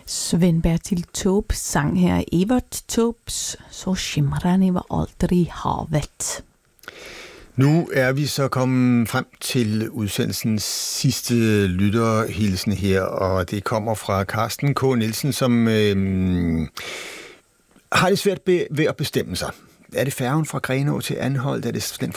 Sven Bertil Taube sang her Evert Taubes Så skimrar ni var aldrig havet. Nu er vi så kommet frem til udsendelsens sidste lytterhilsen her, og det kommer fra Carsten K. Nielsen, som har det svært ved at bestemme sig. Er det færgen fra Grenaa til Anholt? Er det den